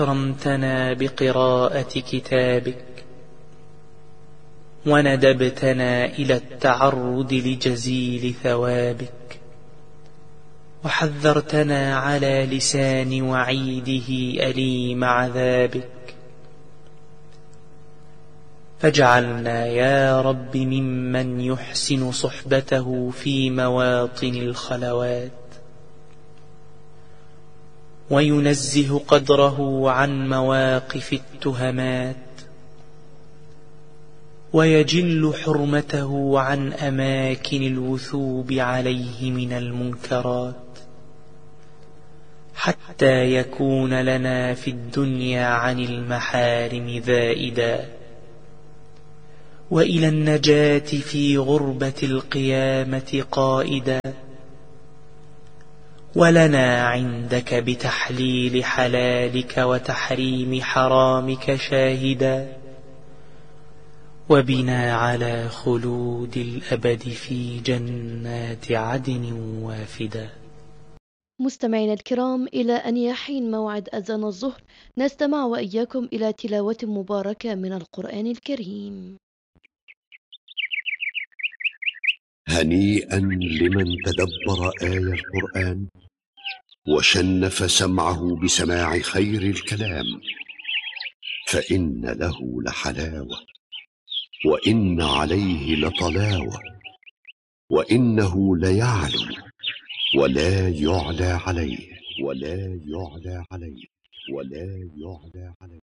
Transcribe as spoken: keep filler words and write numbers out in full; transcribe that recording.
أكرمتنا بقراءة كتابك وندبتنا إلى التعرض لجزيل ثوابك وحذرتنا على لسان وعيده أليم عذابك فاجعلنا يا رب ممن يحسن صحبته في مواطن الخلوات وينزه قدره عن مواقف التهمات ويجل حرمته عن أماكن الوثوب عليه من المنكرات حتى يكون لنا في الدنيا عن المحارم ذائدا وإلى النجاة في غربة القيامة قائدا ولنا عندك بتحليل حلالك وتحريم حرامك شاهدا وبنا على خلود الأبد في جنات عدن وافدا. مستمعينا الكرام، إلى أن يحين موعد أذان الظهر نستمع وإياكم إلى تلاوة مباركة من القرآن الكريم. هنيئا لمن تدبر آي القرآن وشنف سمعه بسماع خير الكلام، فإن له لحلاوة وإن عليه لطلاوة وإنه ليعلو ولا يعلى عليه ولا يعلى عليه ولا يعلى عليه.